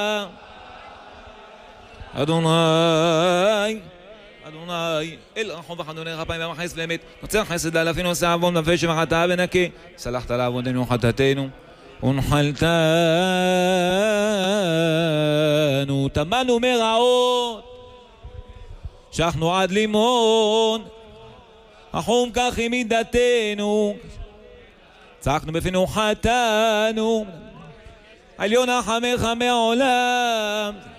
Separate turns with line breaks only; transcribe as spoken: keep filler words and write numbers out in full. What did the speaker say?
אדוני אדוני אל רחום וחנוני רפאים ומחס לאמת נוצר חסד לאלפים ועושה עוון נפש וחטא ונקי סלחת לעוונותינו וחטאתנו ונחלתנו טמנו מרעות שכנו עד לימון החום כך היא מידתנו צעקנו בפינו חטאנו עליון החמך מעולם